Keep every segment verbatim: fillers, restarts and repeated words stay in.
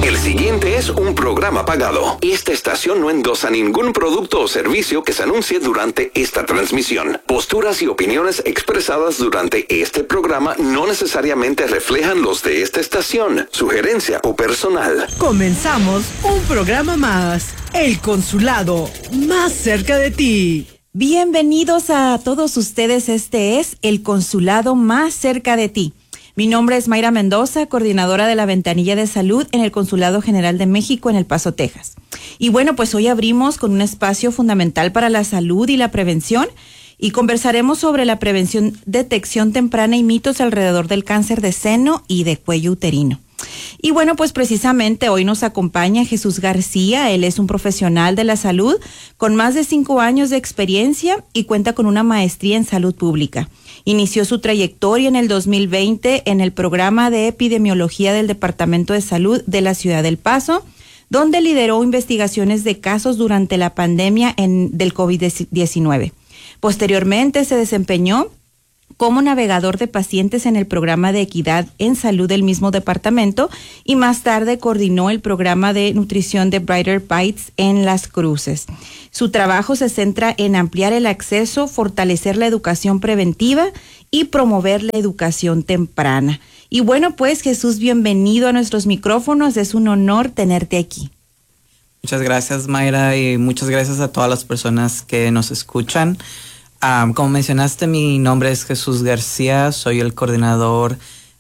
El siguiente es un programa pagado. Esta estación no endosa ningún producto o servicio que se anuncie durante esta transmisión. Posturas y opiniones expresadas durante este programa no necesariamente reflejan los de esta estación, sugerencia o personal. Comenzamos un programa más. El Consulado, más cerca de ti. Bienvenidos a todos ustedes. Este es El Consulado, más cerca de ti. Mi nombre es Mayra Mendoza, coordinadora de la Ventanilla de Salud en el Consulado General de México en El Paso, Texas. Y bueno, pues hoy abrimos con un espacio fundamental para la salud y la prevención y conversaremos sobre la prevención, detección temprana y mitos alrededor del cáncer de seno y de cuello uterino. Y bueno, pues precisamente hoy nos acompaña Jesús García. Él es un profesional de la salud con más de cinco años de experiencia y cuenta con una maestría en salud pública. Inició su trayectoria en el dos mil veinte en el programa de epidemiología del Departamento de Salud de la Ciudad del Paso, donde lideró investigaciones de casos durante la pandemia en, del COVID diecinueve. Posteriormente se desempeñó como navegador de pacientes en el programa de equidad en salud del mismo departamento y más tarde coordinó el programa de nutrición de Brighter Bites en Las Cruces. Su trabajo se centra en ampliar el acceso, fortalecer la educación preventiva y promover la educación temprana. Y bueno, pues Jesús, bienvenido a nuestros micrófonos. Es un honor tenerte aquí. Muchas gracias, Mayra, y muchas gracias a todas las personas que nos escuchan. Um, como mencionaste, mi nombre es Jesús García, soy el coordinador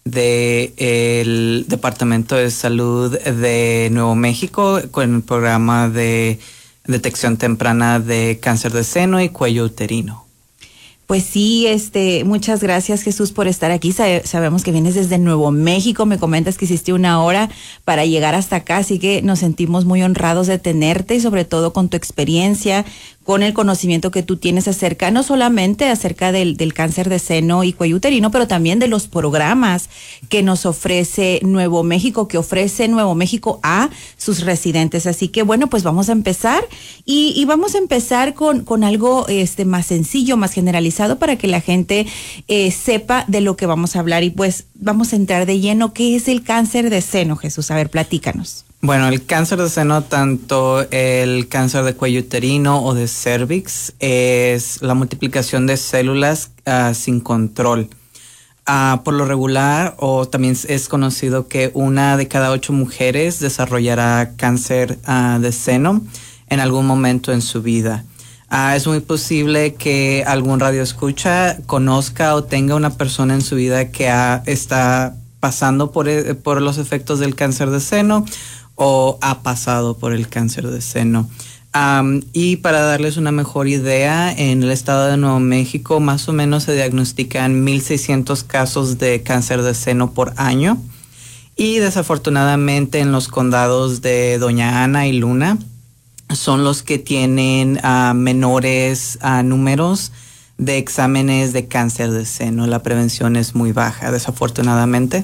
del Departamento de Salud de Nuevo México con el programa de detección temprana de cáncer de seno y cuello uterino. Pues sí, este, muchas gracias Jesús por estar aquí. Sabe, sabemos que vienes desde Nuevo México, me comentas que hiciste una hora para llegar hasta acá, así que nos sentimos muy honrados de tenerte y sobre todo con tu experiencia, con el conocimiento que tú tienes acerca, no solamente acerca del, del cáncer de seno y cuello uterino, pero también de los programas que nos ofrece Nuevo México, que ofrece Nuevo México a sus residentes. Así que bueno, pues vamos a empezar y, y vamos a empezar con, con algo este, más sencillo, más generalizado para que la gente eh, sepa de lo que vamos a hablar. Y pues vamos a entrar de lleno. ¿Qué es el cáncer de seno, Jesús? A ver, platícanos. Bueno, el cáncer de seno, tanto el cáncer de cuello uterino o de cervix, es la multiplicación de células uh, sin control. Uh, por lo regular, o también es conocido que una de cada ocho mujeres desarrollará cáncer uh, de seno en algún momento en su vida. Uh, es muy posible que algún radioescucha conozca o tenga una persona en su vida que ha, está pasando por, por los efectos del cáncer de seno o ha pasado por el cáncer de seno. Um, y para darles una mejor idea, en el estado de Nuevo México más o menos se diagnostican mil seiscientos casos de cáncer de seno por año. Y desafortunadamente en los condados de Doña Ana y Luna son los que tienen uh, menores uh, números de exámenes de cáncer de seno. La prevención es muy baja, desafortunadamente.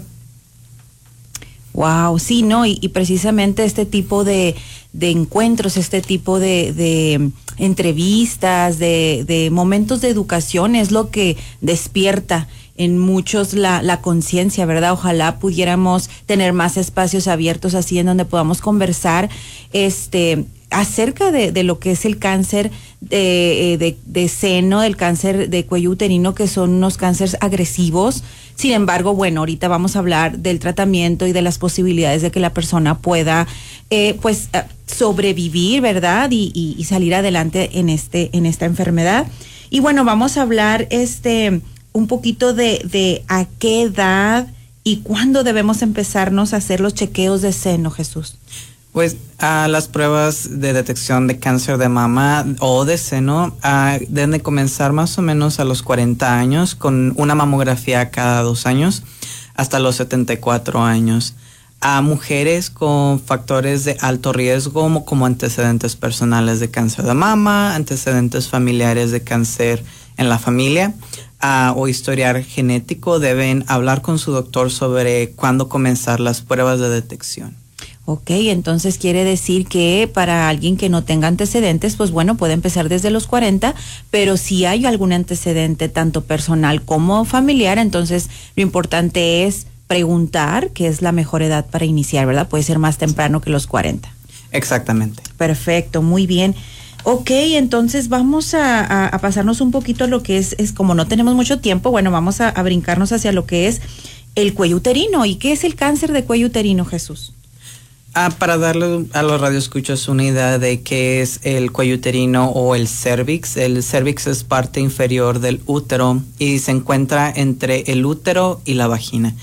Wow, sí, ¿no? Y, y precisamente este tipo de, de encuentros, este tipo de, de entrevistas, de, de momentos de educación es lo que despierta en muchos la, la conciencia, ¿verdad? Ojalá pudiéramos tener más espacios abiertos así en donde podamos conversar este acerca de, de lo que es el cáncer de, de, de seno, del cáncer de cuello uterino, que son unos cánceres agresivos. Sin embargo, bueno, ahorita vamos a hablar del tratamiento y de las posibilidades de que la persona pueda, eh, pues, sobrevivir, ¿verdad? Y, y, y salir adelante en este, en esta enfermedad. Y bueno, vamos a hablar, este, un poquito de, de a qué edad y cuándo debemos empezarnos a hacer los chequeos de seno, Jesús. Pues uh, las pruebas de detección de cáncer de mama o de seno uh, deben de comenzar más o menos a los cuarenta años con una mamografía cada dos años hasta los setenta y cuatro años. A mujeres con factores de alto riesgo como, como antecedentes personales de cáncer de mama, antecedentes familiares de cáncer en la familia uh, o historial genético deben hablar con su doctor sobre cuándo comenzar las pruebas de detección. Ok, entonces quiere decir que para alguien que no tenga antecedentes, pues bueno, puede empezar desde los cuarenta, pero si hay algún antecedente tanto personal como familiar, entonces lo importante es preguntar qué es la mejor edad para iniciar, ¿verdad? Puede ser más temprano que los cuarenta. Exactamente. Perfecto, muy bien. Ok, entonces vamos a, a, a pasarnos un poquito a lo que es, es como no tenemos mucho tiempo, bueno, vamos a, a brincarnos hacia lo que es el cuello uterino. ¿Y qué es el cáncer de cuello uterino, Jesús? Ah, para darle a los radioescuchas una idea de qué es el cuello uterino o el cervix. El cervix es parte inferior del útero y se encuentra entre el útero y la vagina.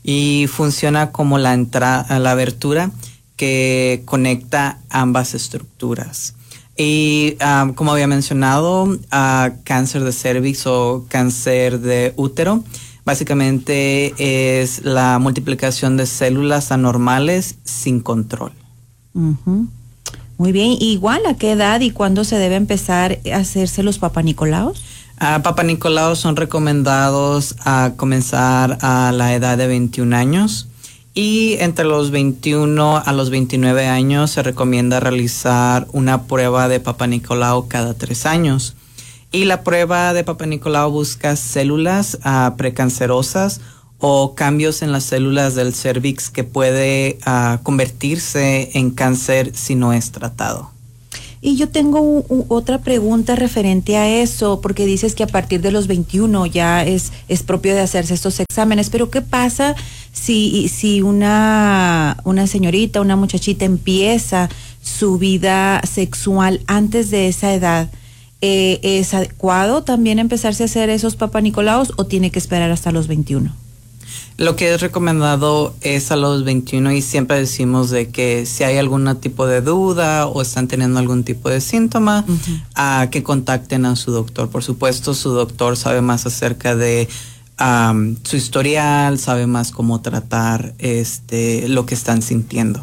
Y funciona como la entrada, la abertura que conecta ambas estructuras. Y um, como había mencionado, uh, cáncer de cervix o cáncer de útero básicamente es la multiplicación de células anormales sin control. Uh-huh. Muy bien. ¿Igual a qué edad y cuándo se debe empezar a hacerse los papanicolaos? Uh, papanicolaos son recomendados a comenzar a la edad de veintiún años. Y entre los veintiuno a los veintinueve años se recomienda realizar una prueba de Papa Nicolau cada tres años. Y la prueba de Papa Nicolau busca células uh, precancerosas o cambios en las células del cervix que puede uh, convertirse en cáncer si no es tratado. Y yo tengo u, u, otra pregunta referente a eso, porque dices que a partir de los veintiuno ya es, es propio de hacerse estos exámenes, pero ¿qué pasa si, si una, una señorita, una muchachita empieza su vida sexual antes de esa edad? Eh, ¿Es adecuado también empezarse a hacer esos papanicolaos o tiene que esperar hasta los veintiuno? Lo que es recomendado es a los veintiuno y siempre decimos de que si hay algún tipo de duda o están teniendo algún tipo de síntoma, uh-huh. a que contacten a su doctor. Por supuesto, su doctor sabe más acerca de um, su historial, sabe más cómo tratar este lo que están sintiendo.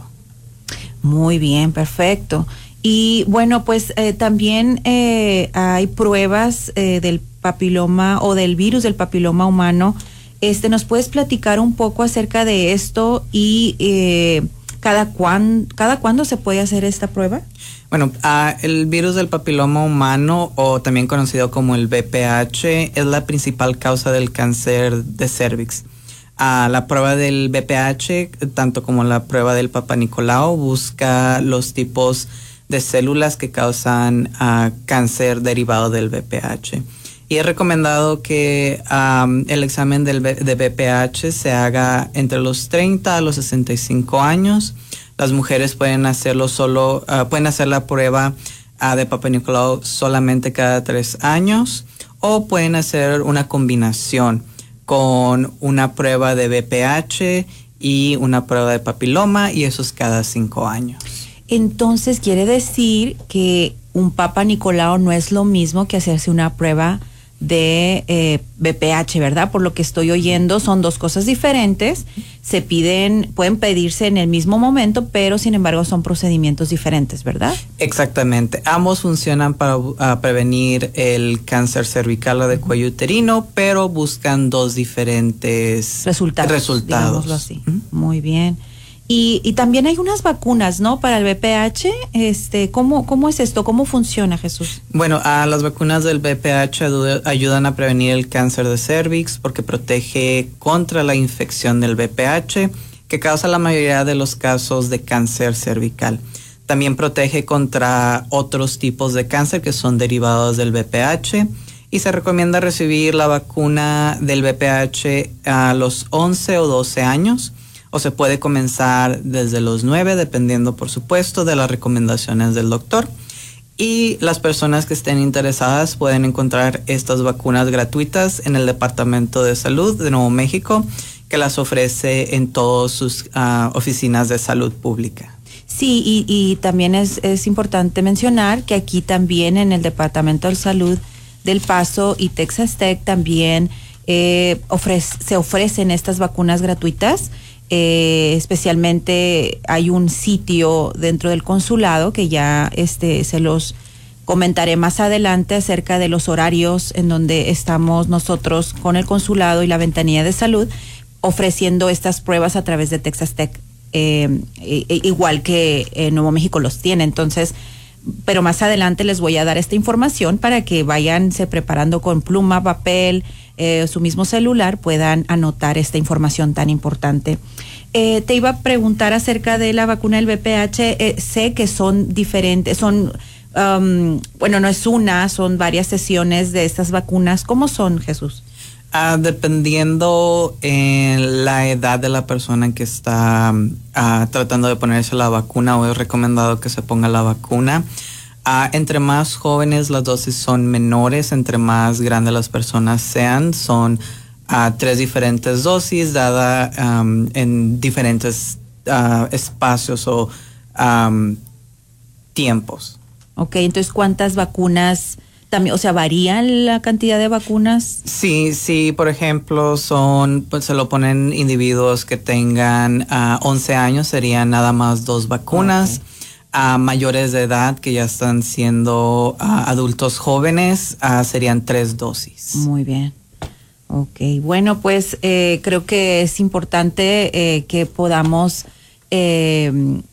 Muy bien, perfecto. Y bueno, pues eh, también eh, hay pruebas eh, del papiloma o del virus del papiloma humano. Este, ¿nos puedes platicar un poco acerca de esto y eh, cada cuán, cada cuándo se puede hacer esta prueba? Bueno, uh, el virus del papiloma humano, o también conocido como el V P H, es la principal causa del cáncer de cervix. Uh, la prueba del V P H, tanto como la prueba del Papa Nicolau, busca los tipos de células que causan uh, cáncer derivado del V P H. Y es recomendado que um, el examen del de V P H se haga entre los treinta a los sesenta y cinco años. Las mujeres pueden hacerlo solo, uh, pueden hacer la prueba uh, de Papa Nicolau solamente cada tres años, o pueden hacer una combinación con una prueba de V P H y una prueba de papiloma, y eso es cada cinco años. Entonces quiere decir que un Papa Nicolau no es lo mismo que hacerse una prueba de eh, V P H, ¿verdad? Por lo que estoy oyendo, son dos cosas diferentes. Se piden, pueden pedirse en el mismo momento, pero sin embargo son procedimientos diferentes, ¿verdad? Exactamente. Ambos funcionan para uh, prevenir el cáncer cervical o de cuello uterino, pero buscan dos diferentes resultados. resultados. Digámoslo así. Uh-huh. Muy bien. Y, y también hay unas vacunas, ¿no? Para el V P H, este, ¿cómo, cómo es esto? ¿Cómo funciona, Jesús? Bueno, a las vacunas del V P H ayudan a prevenir el cáncer de cervix porque protege contra la infección del V P H, que causa la mayoría de los casos de cáncer cervical. También protege contra otros tipos de cáncer que son derivados del V P H, y se recomienda recibir la vacuna del V P H a los once o doce años. O se puede comenzar desde los nueve, dependiendo, por supuesto, de las recomendaciones del doctor. Y las personas que estén interesadas pueden encontrar estas vacunas gratuitas en el Departamento de Salud de Nuevo México, que las ofrece en todas sus uh, oficinas de salud pública. Sí, y, y también es, es importante mencionar que aquí también en el Departamento de Salud del Paso y Texas Tech también eh, ofrece, se ofrecen estas vacunas gratuitas. Eh, especialmente hay un sitio dentro del consulado que ya este se los comentaré más adelante acerca de los horarios en donde estamos nosotros con el consulado y la ventanilla de salud ofreciendo estas pruebas a través de Texas Tech, eh, e, e, igual que en Nuevo México los tiene. Entonces, pero más adelante les voy a dar esta información para que váyanse preparando con pluma, papel, eh, su mismo celular, puedan anotar esta información tan importante. Eh, te iba a preguntar acerca de la vacuna del V I H. Eh, sé que son diferentes, son, um, bueno, no es una, son varias sesiones de estas vacunas. ¿Cómo son, Jesús? Uh, dependiendo en la edad de la persona que está uh, tratando de ponerse la vacuna, o es recomendado que se ponga la vacuna. Uh, entre más jóvenes las dosis son menores, entre más grandes las personas sean, son uh, tres diferentes dosis dadas um, en diferentes uh, espacios o um, tiempos. Ok, entonces, ¿cuántas vacunas también, o sea, varían la cantidad de vacunas? Sí, sí, por ejemplo, son, pues se lo ponen individuos que tengan uh, once años, serían nada más dos vacunas. Okay. A mayores de edad que ya están siendo uh, adultos jóvenes, uh, serían tres dosis. Muy bien. Ok, bueno, pues eh, creo que es importante eh, que podamos eh,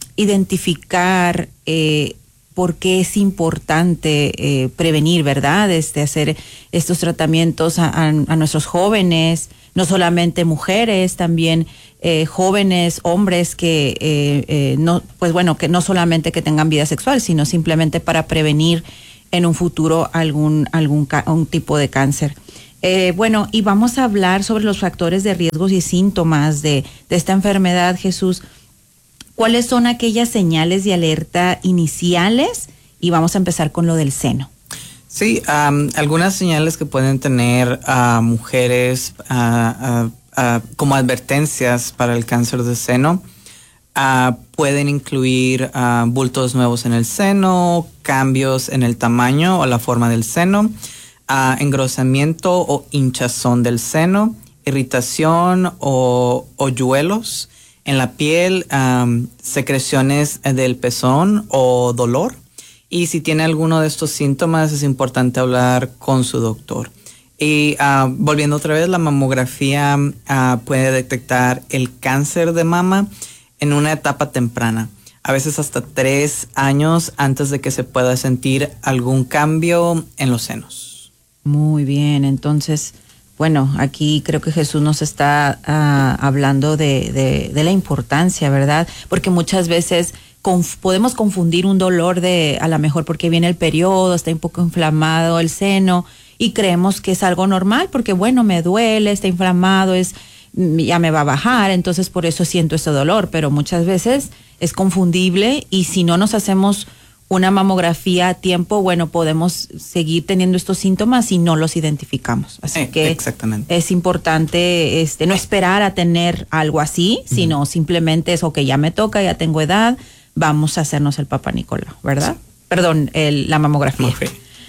identificar eh, por qué es importante eh, prevenir, ¿verdad? Este, hacer estos tratamientos a, a, a nuestros jóvenes, no solamente mujeres, también eh, jóvenes, hombres que eh, eh, no, pues bueno, que no solamente que tengan vida sexual, sino simplemente para prevenir en un futuro algún algún un tipo de cáncer. Eh, bueno, y vamos a hablar sobre los factores de riesgos y síntomas de, de esta enfermedad, Jesús. ¿Cuáles son aquellas señales de alerta iniciales? Y vamos a empezar con lo del seno. Sí, um, algunas señales que pueden tener uh, mujeres uh, uh, uh, como advertencias para el cáncer de seno uh, pueden incluir uh, bultos nuevos en el seno, cambios en el tamaño o la forma del seno, uh, engrosamiento o hinchazón del seno, irritación o hoyuelos en la piel, um, secreciones del pezón o dolor. Y si tiene alguno de estos síntomas, es importante hablar con su doctor. Y uh, volviendo otra vez, la mamografía uh, puede detectar el cáncer de mama en una etapa temprana, a veces hasta tres años antes de que se pueda sentir algún cambio en los senos. Muy bien, entonces, bueno, aquí creo que Jesús nos está uh, hablando de, de, de la importancia, ¿verdad? Porque muchas veces Conf- podemos confundir un dolor de, a lo mejor porque viene el periodo, está un poco inflamado el seno y creemos que es algo normal porque bueno, me duele, está inflamado, es, ya me va a bajar, entonces por eso siento ese dolor, pero muchas veces es confundible y si no nos hacemos una mamografía a tiempo, bueno, podemos seguir teniendo estos síntomas y no los identificamos. Así eh, que exactamente. Es importante este, no esperar a tener algo así, uh-huh. sino simplemente es, ok, ya me toca, ya tengo edad, vamos a hacernos el Papá Nicolau, ¿verdad? Sí. Perdón, el, la mamografía. Okay.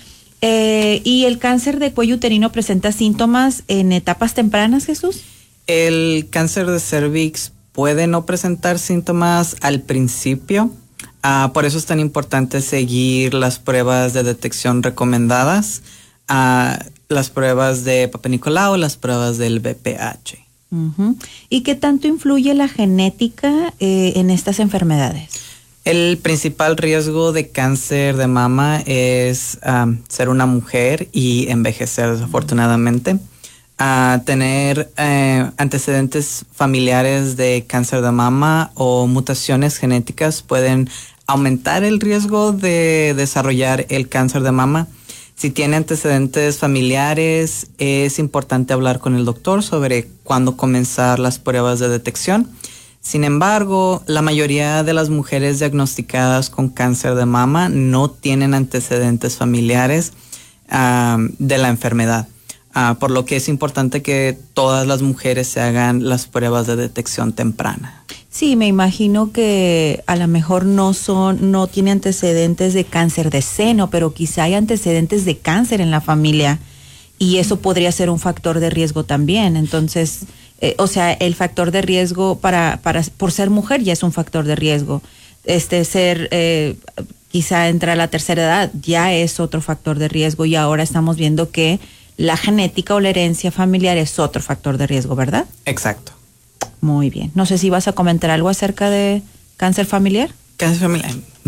Eh, ¿Y el cáncer de cuello uterino presenta síntomas en etapas tempranas, Jesús? El cáncer de cervix puede no presentar síntomas al principio. Uh, por eso es tan importante seguir las pruebas de detección recomendadas, uh, las pruebas de Papá Nicolau, las pruebas del V I H. Uh-huh. ¿Y qué tanto influye la genética eh, en estas enfermedades? El principal riesgo de cáncer de mama es um, ser una mujer y envejecer desafortunadamente. Uh, tener uh, antecedentes familiares de cáncer de mama o mutaciones genéticas pueden aumentar el riesgo de desarrollar el cáncer de mama. Si tiene antecedentes familiares, es importante hablar con el doctor sobre cuándo comenzar las pruebas de detección. Sin embargo, la mayoría de las mujeres diagnosticadas con cáncer de mama no tienen antecedentes familiares uh, de la enfermedad, uh, por lo que es importante que todas las mujeres se hagan las pruebas de detección temprana. Sí, me imagino que a lo mejor no son, no tiene antecedentes de cáncer de seno, pero quizá hay antecedentes de cáncer en la familia y eso podría ser un factor de riesgo también. Entonces, eh, o sea, el factor de riesgo para, para, por ser mujer ya es un factor de riesgo. Este ser, eh, quizá entrar a la tercera edad ya es otro factor de riesgo y ahora estamos viendo que la genética o la herencia familiar es otro factor de riesgo, ¿verdad? Exacto. Muy bien. No sé si vas a comentar algo acerca de cáncer familiar. Cáncer familiar.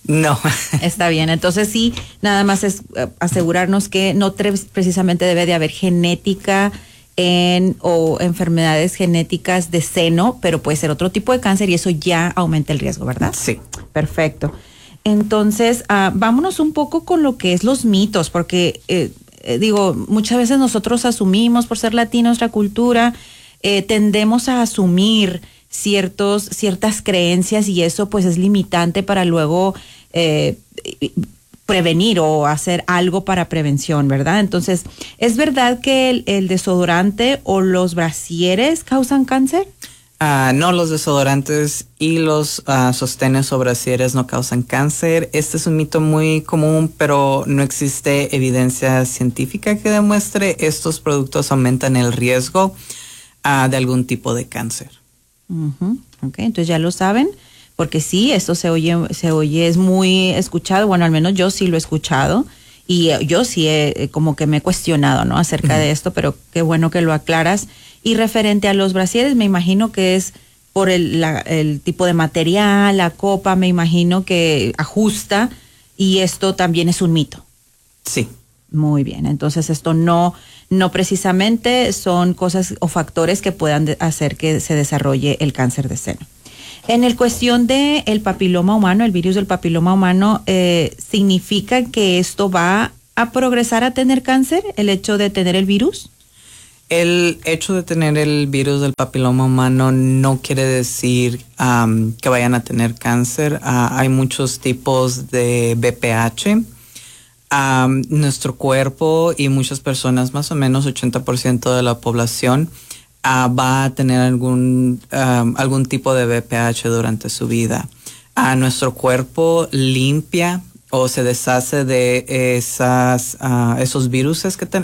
No. Está bien, entonces sí, nada más es uh, asegurarnos que no tre- precisamente debe de haber genética en o enfermedades genéticas de seno, pero puede ser otro tipo de cáncer y eso ya aumenta el riesgo, ¿verdad? Sí. Perfecto. Entonces, uh, vámonos un poco con lo que es los mitos, porque eh, eh, digo, muchas veces nosotros asumimos, por ser latino, nuestra cultura, eh, tendemos a asumir ciertos, ciertas creencias y eso pues es limitante para luego eh, prevenir o hacer algo para prevención, ¿verdad? Entonces, ¿es verdad que el, el desodorante o los brasieres causan cáncer? Uh, no, los desodorantes y los uh, sostenes o brasieres no causan cáncer. Este es un mito muy común, pero no existe evidencia científica que demuestre estos productos aumentan el riesgo uh, de algún tipo de cáncer. Uh-huh. Ok, entonces ya lo saben, porque sí, esto se oye, se oye, es muy escuchado, bueno, al menos yo sí lo he escuchado, y eh, yo sí he, como que me he cuestionado, ¿no? Acerca uh-huh. de esto, pero qué bueno que lo aclaras. Y referente a los brasieres, me imagino que es por el, la, el tipo de material, la copa, me imagino que ajusta, y esto también es un mito. Sí. Muy bien, entonces esto no, no precisamente son cosas o factores que puedan de hacer que se desarrolle el cáncer de seno. En el cuestión de el papiloma humano, el virus del papiloma humano, eh, ¿significa que esto va a progresar a tener cáncer, el hecho de tener el virus? El hecho de tener el virus del papiloma humano no quiere decir um, que vayan a tener cáncer. Uh, hay muchos tipos de B P H. Um, nuestro cuerpo y muchas personas, más o menos ochenta por ciento de la población, uh, va a tener algún, um, algún tipo de B P H durante su vida. Uh, nuestro cuerpo limpia o se deshace de esas, uh, esos virus que, te,